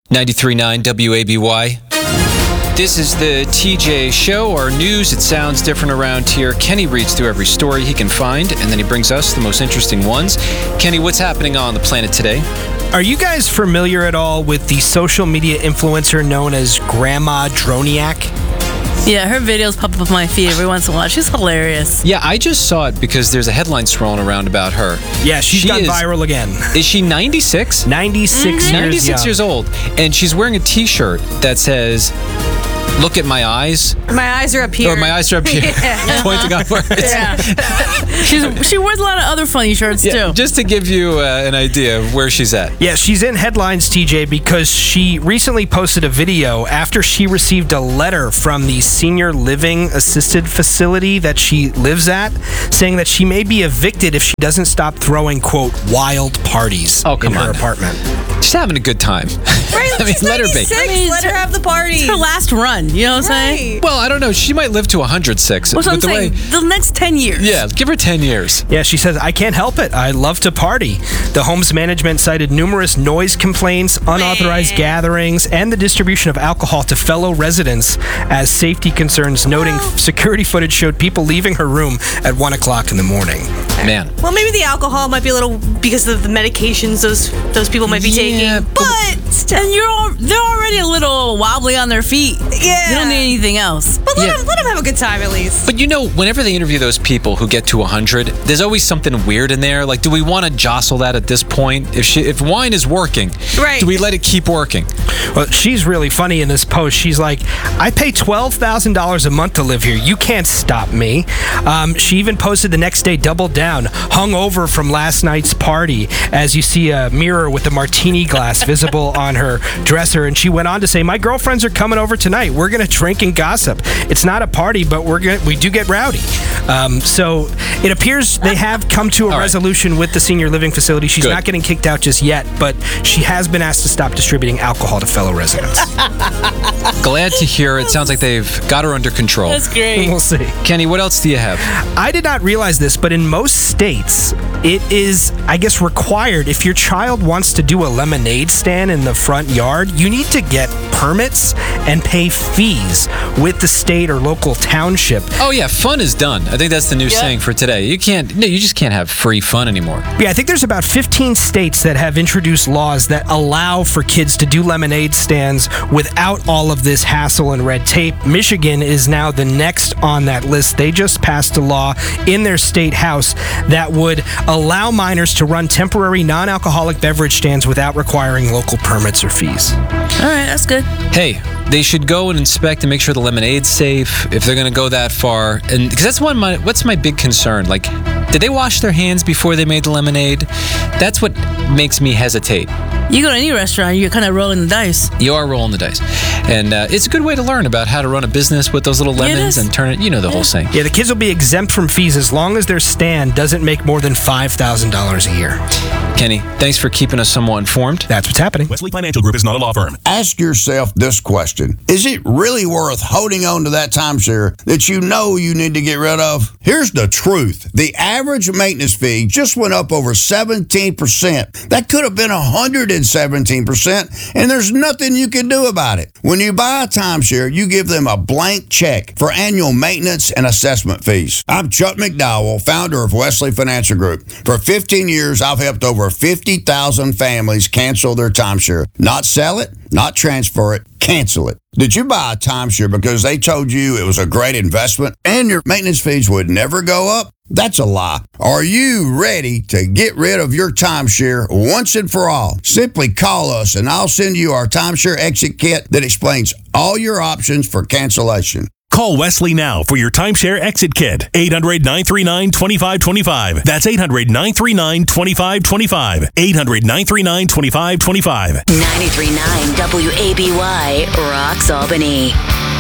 93.9 WABY. This is the TJ Show, our news. It sounds different around here. Kenny reads through every story he can find, and then he brings us the most interesting ones. Kenny, what's happening on the planet today? Are you guys familiar at all with the social media influencer known as Grandma Droniak? Yeah, her videos pop up on my feed every once in a while. She's hilarious. Yeah, I just saw it because there's a headline swirling around about her. Yeah, she's gone viral again. Is she 96? 96 years old. And she's wearing a T-shirt that says, "Look at my eyes." My eyes are up here. Or my eyes are up here. Yeah. Pointing upwards. Yeah. She wears a lot of other funny shirts, too. Just to give you an idea of where she's at. Yeah, she's in headlines, TJ, because she recently posted a video after she received a letter from the senior living assisted facility that she lives at, saying that she may be evicted if she doesn't stop throwing, quote, wild parties in her apartment. She's having a good time. Right, I mean, let her be. Let her have the party. It's her last run, you know what I'm saying? Well, I don't know. She might live to 106. What's what I'm saying? The next 10 years. Yeah, give her 10 years. Yeah, she says, "I can't help it. I love to party." The home's management cited numerous noise complaints, unauthorized gatherings, and the distribution of alcohol to fellow residents as safety concerns, noting security footage showed people leaving her room at 1 o'clock in the morning. Man. Well, maybe the alcohol might be a little because of the medications those people might be taking. But still. And they're already a little wobbly on their feet. Yeah. They don't need anything else. But let them have a good time at least. But you know, whenever they interview those people who get to 100, there's always something weird in there. Like, do we want to jostle that at this point? If wine is working, do we let it keep working? Well, she's really funny in this post. She's like, "I pay $12,000 a month to live here. You can't stop me." She even posted the next day, doubled down, hungover from last night's party, as you see a mirror with a martini glass visible on her dresser. And she went on to say, "My girlfriends are coming over tonight. We're going to drink and gossip. It's not a party, but we do get rowdy." So it appears they have come to a resolution with the senior living facility. She's not getting kicked out just yet, but she has been asked to stop distributing alcohol to fellow residents. Glad to hear it. Sounds like they've got her under control. That's great. We'll see. Kenny, what else do you have? I did not realize this, but in most states, it is, I guess, required if your child wants to do a lemonade stand in the front yard, you need to get permits and pay fees with the state or local township. Oh yeah, fun is done. I think that's the new saying for today. You just can't have free fun anymore. Yeah, I think there's about 15 states that have introduced laws that allow for kids to do lemonade stands without all of this hassle and red tape. Michigan is now the next on that list. They just passed a law in their state house that would allow minors to run temporary non-alcoholic beverage stands without requiring local permits or fees. All right, that's good. Hey, they should go and inspect and make sure the lemonade's safe if they're going to go that far. And because that's what's my big concern. Like, did they wash their hands before they made the lemonade? That's what makes me hesitate. You go to any restaurant, you're kind of rolling the dice. You are rolling the dice. And it's a good way to learn about how to run a business with those little lemons and turn it, the whole thing. Yeah, the kids will be exempt from fees as long as their stand doesn't make more than $5,000 a year. Kenny, thanks for keeping us somewhat informed. That's what's happening. Wesley Financial Group is not a law firm. Ask yourself this question. Is it really worth holding on to that timeshare that you know you need to get rid of? Here's the truth. The average maintenance fee just went up over 17%. That could have been 117%, and there's nothing you can do about it. When you buy a timeshare, you give them a blank check for annual maintenance and assessment fees. I'm Chuck McDowell, founder of Wesley Financial Group. For 15 years, I've helped over 50,000 families cancel their timeshare. Not sell it, not transfer it, cancel it. Did you buy a timeshare because they told you it was a great investment and your maintenance fees would never go up? That's a lie. Are you ready to get rid of your timeshare once and for all? Simply call us and I'll send you our timeshare exit kit that explains all your options for cancellation. Call Wesley now for your timeshare exit kit. 800-939-2525. That's 800-939-2525. 800-939-2525. 93.9 WABY rocks Albany.